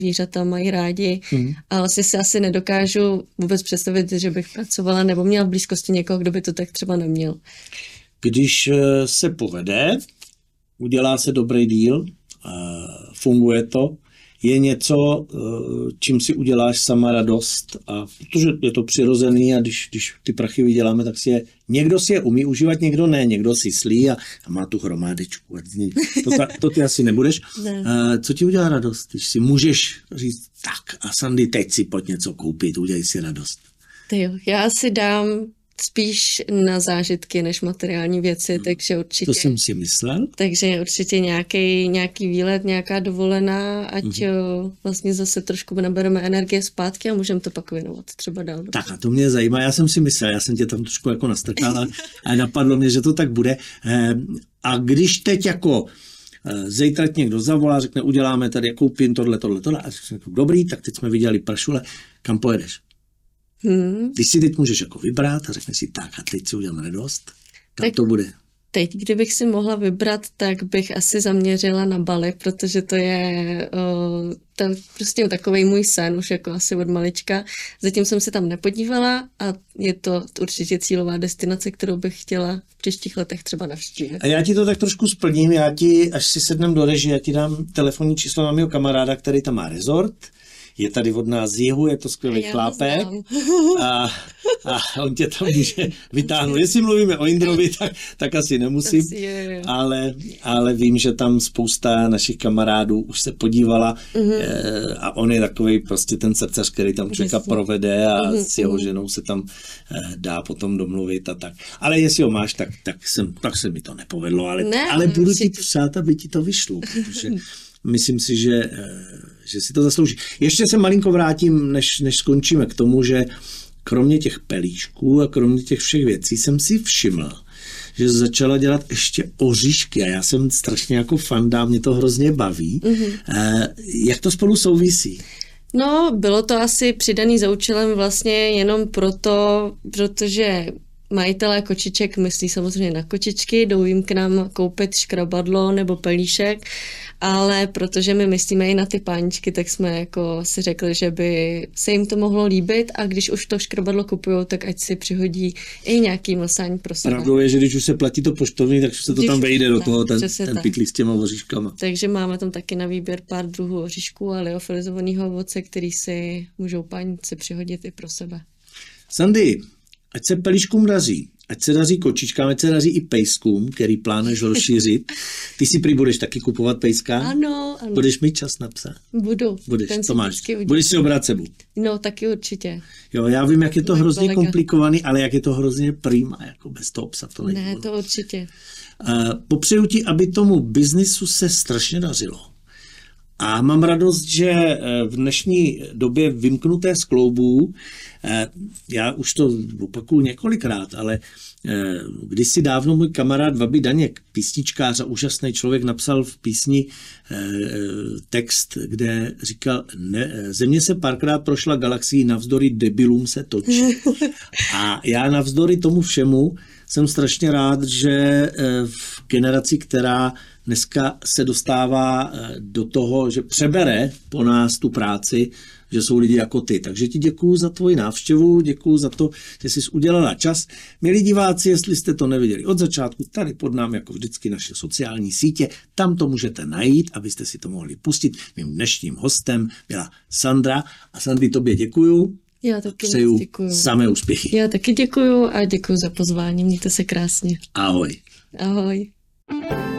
zvířata mají rádi a vlastně si asi nedokážu vůbec představit, že bych pracovala nebo měla v blízkosti někoho, kdo by to tak třeba neměl. Když se povede, udělá se dobrý deal, funguje to, je něco, čím si uděláš sama radost, a protože je to přirozený a když ty prachy vyděláme, tak někdo si je umí užívat, někdo ne, někdo si slí a má tu hromádečku. To ty asi nebudeš. Ne. Co ti udělá radost, když si můžeš říct, tak a Sandy, teď si pojď něco koupit, udělej si radost. Jo, já si dám spíš na zážitky než materiální věci, takže určitě. To jsem si myslel. Takže určitě nějaký výlet, nějaká dovolená, ať vlastně zase trošku nabereme energie zpátky a můžeme to pak věnovat třeba dál. Tak a to mě zajímá, já jsem si myslel, já jsem tě tam trošku jako nastrkal a napadlo mě, že to tak bude. A když teď jako zítra někdo zavolá, řekne, uděláme tady, koupím tohle, a řekne, dobrý, tak teď jsme viděli pršule, kam pojedeš? Ty si teď můžeš jako vybrat a řekne si tak a teď si udělám radost. Kam tak to bude? Teď, kdybych si mohla vybrat, tak bych asi zaměřila na Bali, protože to je prostě takovej můj sen už jako asi od malička. Zatím jsem se tam nepodívala a je to určitě cílová destinace, kterou bych chtěla v příštích letech třeba navštívit. A já ti to tak trošku splním, až si sednem do režie, já ti dám telefonní číslo na mého kamaráda, který tam má rezort. Je tady od nás z jihu, je to skvělý chlápek a on tě tam může vytáhnout. Jestli mluvíme o Indrovi, tak asi nemusím, ale vím, že tam spousta našich kamarádů už se podívala a on je takovej prostě ten srdcař, který tam člověka provede a s jeho ženou se tam dá potom domluvit a tak. Ale jestli ho máš, tak se mi to nepovedlo, ale budu ti přát, aby ti to vyšlo, protože myslím si, že si to zaslouží. Ještě se malinko vrátím, než skončíme k tomu, že kromě těch pelíšků a kromě těch všech věcí jsem si všiml, že začala dělat ještě oříšky a já jsem strašně jako fanda, mě to hrozně baví. Jak to spolu souvisí? No, bylo to asi přidaný za účelem vlastně jenom protože majitelé kočiček myslí samozřejmě na kočičky, jdou jim k nám koupit škrabadlo nebo pelíšek, ale protože my myslíme i na ty páničky, tak jsme jako si řekli, že by se jim to mohlo líbit a když už to škrabadlo kupujou, tak ať si přihodí i nějaký mlsání pro sebe. Pravdou je, že když už se platí to poštovní, tak se to tam vejde do toho, ten pytlík s těma oříškama. Takže máme tam taky na výběr pár druhů oříšků a liofilizovaného ovoce, který si můžou pánici přihodit i pro sebe. Sandy, ať se pelíškům daří, ať se daří kočičkám, ať se daří i pejskům, který plánuješ rozšířit. Ty si prý budeš taky kupovat pejska? Ano. Budeš mít čas na psa? Budu. Budeš, to máš. Budeš si ho brát sebou? No, taky určitě. Jo, já vím, jak je to hrozně komplikovaný, ale jak je to hrozně prima, jako bez toho psa to není. Ne, to určitě. Popřeju ti, aby tomu biznisu se strašně dařilo. A mám radost, že v dnešní době vymknuté z kloubů, já už to opakuju několikrát, ale kdysi dávno můj kamarád Vaby Daněk, písničkář a úžasný člověk, napsal v písni text, kde říkal, Země se párkrát prošla galaxií, navzdory debilům se točí. A já navzdory tomu všemu jsem strašně rád, že v generaci, která dneska se dostává do toho, že přebere po nás tu práci, že jsou lidi jako ty. Takže ti děkuju za tvoji návštěvu, děkuju za to, že jsi udělala čas. Milí diváci, jestli jste to neviděli od začátku, tady pod námi jako vždycky naše sociální sítě, tam to můžete najít, abyste si to mohli pustit. Mým dnešním hostem byla Sandra. A Sandy, tobě děkuju. Já taky přeju děkuju. Samé úspěchy. Já taky děkuju a děkuju za pozvání. Mějte se krásně. Ahoj. Ahoj.